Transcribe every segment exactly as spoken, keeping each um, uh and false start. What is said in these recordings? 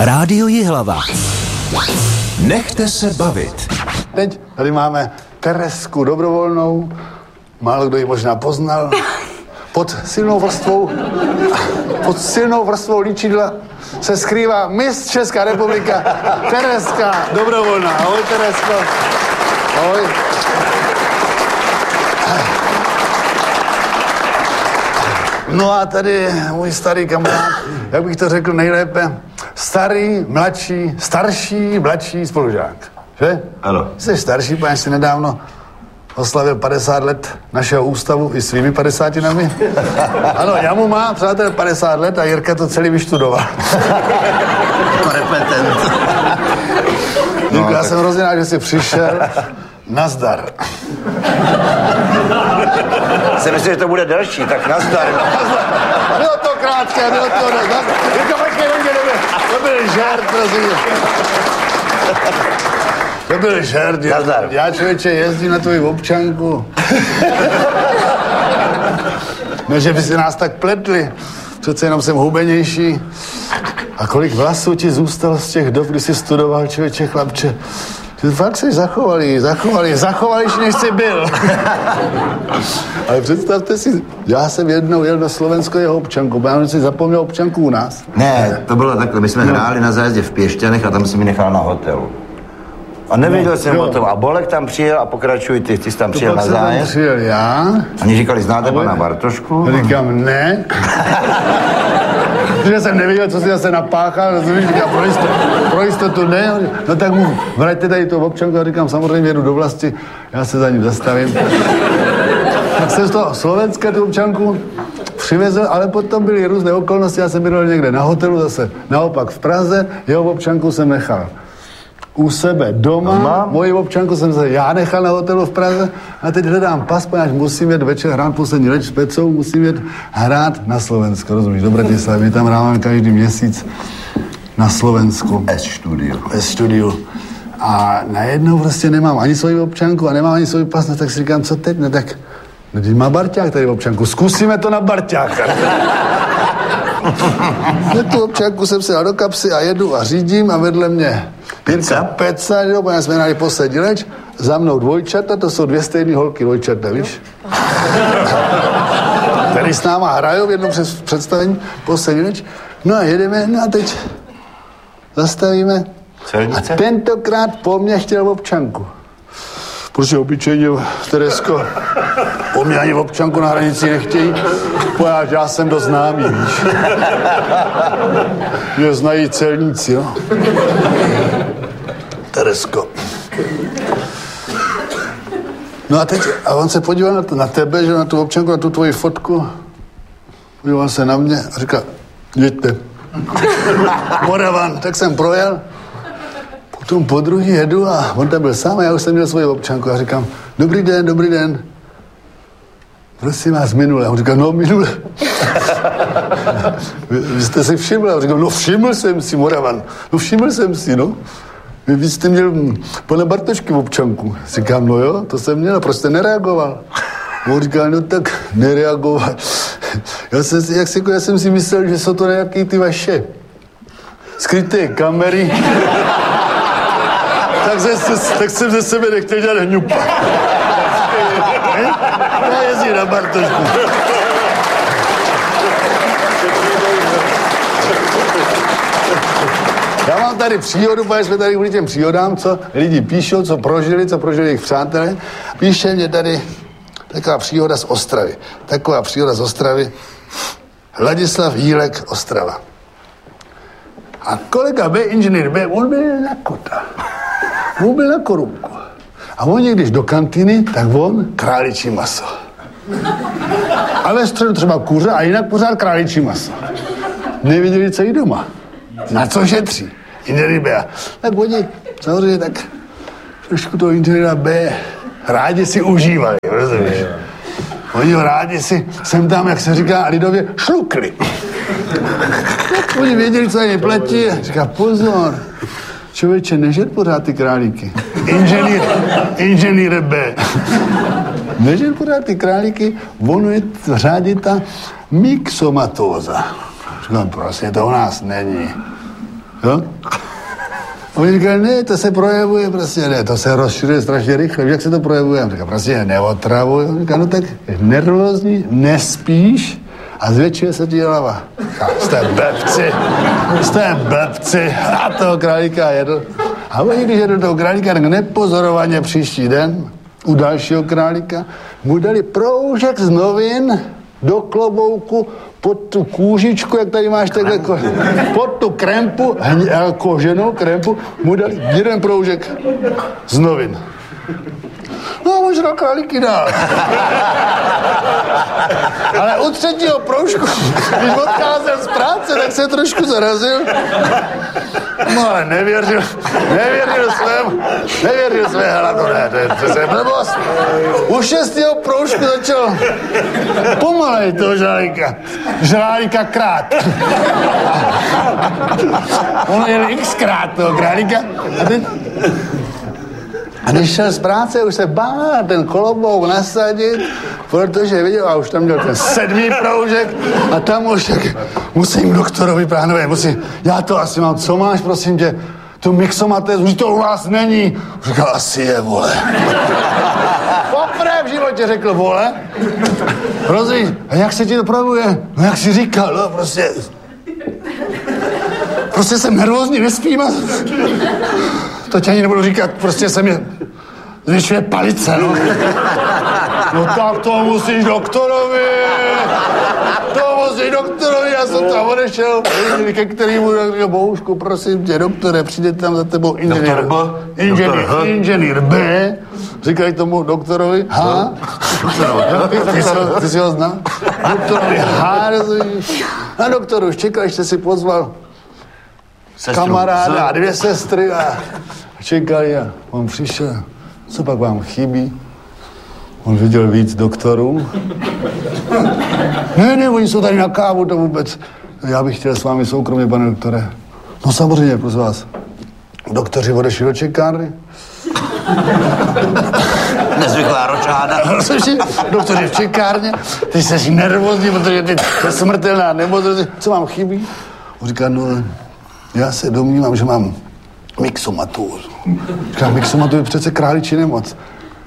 Rádio Jihlava. Nechte se bavit. Teď tady máme Teresku Dobrovolnou, málo kdo ji možná poznal, pod silnou vrstvou, pod silnou vrstvou líčidla se skrývá Miss Česká republika Tereska Dobrovolná. Ahoj, Teresko. Ahoj. No a tady můj starý kamarád, jak bych to řekl nejlépe, starý, mladší, starší, mladší spolužák. Že? Ano. Jsi starší, pane, si nedávno oslavil padesát let našeho ústavu i svými padesátinami. Ano, já mu má, přátel, padesát let a Jirka to celý vyštudoval. Jako repetent. Jirko, no, já tak... jsem hrozně rád, že jsi přišel. Nazdar. Jsem myslel, že to bude delší, tak nazdar. Bylo to krátké, bylo to... Jirko, počkej, to byl žert, prosím. To byl žert. Nazdar. Já, člověče, jezdím na tvoji občanku. No, že by si nás tak pletli. Přece jenom jsem hubenější. A kolik vlasů ti zůstalo z těch dob, kdy jsi studoval, člověče, chlapče. Ty fakt jsi zachovali, zachovali, zachovališ, než jsi byl. Ale představte si, já jsem jednou jel na Slovensko jeho občanku, protože jsem si zapomněl občanku u nás. Ne, to bylo takhle, my jsme no. hráli na zájezdě v Pěšťanech a tam si mi nechal na hotelu. A nevěděl no, jsem jo. o tom. A Bolek tam přijel a pokračuj ty, ty jsi tam přijel na zájezd. Tam přijel já. Oni říkali, znáte Ale... pana Bartošku? Říkám, ne. Protože jsem nevěděl, co si zase napáchal, rozumíš, říkám, pro jistotu, pro jistotu ne. No tak mu vraťte tady tu občanku a říkám, samozřejmě jedu do vlasti, já se za ním zastavím. Tak jsem z toho Slovenska tu občanku přivezl, ale potom byly různé okolnosti, já jsem byl někde na hotelu zase, naopak v Praze, jeho občanku jsem nechal u sebe doma, Doma? Moji občanku jsem se já nechal na hotelu v Praze a teď hledám pas, protože musím jet večer hrát poslední leč s Pecou, musím jet hrát na Slovensko, rozumíš, do Bratislavy, my tam hráváme každý měsíc na Slovensku. S-studio. S-studio. A najednou prostě nemám ani svoji občanku a nemám ani svůj pas, no tak si říkám, co teď, no tak, no teď má Barťák tady občanku, zkusíme to na Barťáka. Na tu občanku jsem se dal do kapsy a jedu a řídím a vedle mě Jirka Peca, jo, protože jsme hrali poslední leč, za mnou dvojčata, to jsou dvě stejné holky dvojčata, víš? Tady s náma hrajou v jednom představení poslední leč, no a jedeme, no a teď zastavíme. Celnice? A tentokrát po mně chtěl občanku. Protože obyčejně, Teresko, po mě ani občanku na hranici nechtějí, pojáž, já jsem dost známý, víš. Mě znají celníci, jo. Teresko. No a teď, a on se podíval na, to, na tebe, že na tu občanku, na tu tvoji fotku, podíval se na mě a říká, jeďte. Moravan, tak jsem projel. Potom po druhý jedu a on tam byl sám a já už jsem měl svoji občanku a říkám, dobrý den, dobrý den. Prosím vás, minule. A on říká, no minule. vy, vy jste si všiml? A on říká, no všiml jsem si, Moravan. No všiml jsem si, no. Vy, vy jste měl pana Bartošky v občanku. Říkám, no jo, to jsem měl, a proč jste nereagoval? A on říká, no tak nereagoval. já, jsem, jak si, já jsem si myslel, že jsou to nějaký ty vaše skryté kamery. Tak, ze, tak jsem ze sebe nechtěl dělat hňupa. Já jezdím na Bartošku. Já mám tady příhodu, protože jsme tady kvůli těm příhodám, co lidi píšou, co prožili, co prožili jejich přátelé. Píše mě tady taková příhoda z Ostravy. Taková příhoda z Ostravy. Ladislav Jílek, Ostrava. A kolega B, inženýr B, on byl na kota. On byl na korunku. A oni, když do kantýny, tak on králičí maso. A ve středu třeba kuře a jinak pořád králičí maso. Neviděli, co jí doma. Na co šetří? Inženýr B. Tak oni, samozřejmě, tak trošku toho inženýra B rádi si užívali, rozumíš? Oni ho rádi si sem tam, jak se říká lidově, šlukli. Oni věděli, co je platí. Říká, pozor, člověče, nežet pořád ty králíky. Inženýr, inženýr B. Nežet pořád ty králíky, ono je řádí ta myxomatóza. Říkám, prostě to u nás není. Jo? A oni říkají, ne, to se projevuje prostě, ne, to se rozšiřuje strašně rychle, jak se to projevuje? Říká, prostě neotravuj. Říká, no tak nervózní, nespíš a zvětšuje se ti hlava. Říká, jste blbci, jste blbci. A toho králíka jedl. A oni, když jedl toho králíka, tak nepozorovaně příští den u dalšího králíka mu dali proužek z novin do klobouku pod tu kůžičku, jak tady máš takhle, pod tu krempu, koženou krempu, mu dali jeden proužek z novin. No, možná králíky dál. Ale u třetího proužku, když odcházel z práce, tak se trošku zarazil. No, ale nevěřil, nevěřil svém, nevěřil své hladu, ne, to je přece blbost. U šestého proužku začal pomalej toho žrálíka. Žrálíka krát. On jel xkrát toho králíka. A teď... A když šel z práce, už se bál ten klobouk nasadit, protože viděl, a už tam měl ten sedmý proužek a tam už tak musím doktorovi, pánové, musím, já to asi mám, co máš, prosím tě, tu mixomatéz, už to u vás není. Říkal, asi je, vole. Poprvé v životě řekl, vole. Rozumíš, a jak se ti to projevuje? No jak jsi říkal, no prostě... Prostě jsem nervózní, nespím a... To tě ani nebudu říkat, prostě se mě zvyšuje palice, no. No tak to musíš doktorovi, to musíš doktorovi, já jsem tam odešel, ke kterému řekl, Bohušku, prosím tě, doktore, přijde tam za tebou inženýr, inženýr, inženýr B, říkají tomu doktorovi H, ty, ty, jsi, ty jsi ho znal, doktorovi H, a doktor už čekal, ještě si pozval sestru, kamaráda a dvě sestry a čekali a on přišel. Co pak vám chybí? On viděl víc doktorů. Ne, ne, oni jsou tady na kávu, to vůbec. Já bych chtěl s vámi soukromě, pane doktore. No samozřejmě, prosím vás. Doktoři odešli do čekárny. Nezvyklá ročáda. Doktoři v čekárně, ty jsi nervózní, protože ty je smrtelná nemoc. Co vám chybí? On říká, no, já se domnívám, že mám mixomatózu. Říkám, mixomatózu je přece králičí nemoc.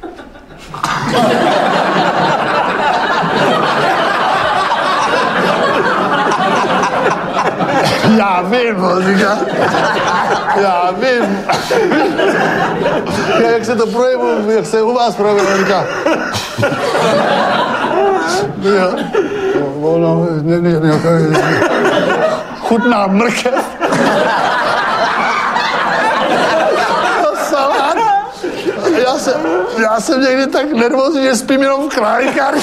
Já vím, on říká. Já vím. Jak se to projevuje, jak se u vás projevuje, on říká. Jo. Ono, ne, ne, ne, chutná mrkev. Salát. Já jsem, já jsem někdy tak nervózní, že spím jenom v králíkárně.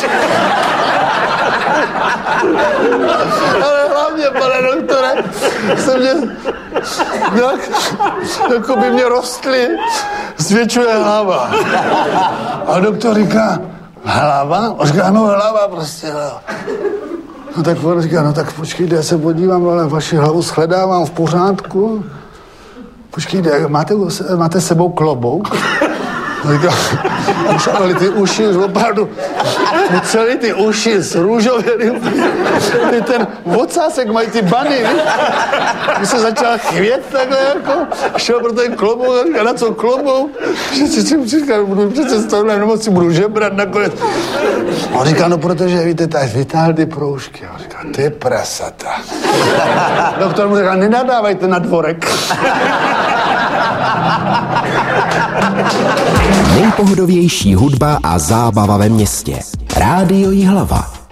Ale hlavně, pane doktore, se mě nějak, jako by mě rostly, zvětšuje hlava. A doktor říká, hlava? On říká, no hlava prostě, hlava. No tak on říká, no tak počkejte, já se podívám, ale vaši hlavu shledávám v pořádku. Počkejte, máte, máte s sebou klobouk? Říká, už, ale ty uši už opravdu, celý ty uši s růžověným, ty ten ocásek mají ty bany, víš? Když se začal chvět takhle jako, šel pro ten klobouk a říká, na co klobouk? Že si říká, budu přece z tohle nemoci, budu žebrat nakonec. A on říká, no protože, víte, tak vytáhl ty proužky. A on říká, ty prasata. Doktor mu říká, nenadávajte na dvorek. Nejpohodovější hudba a zábava ve městě. Rádio Jihlava.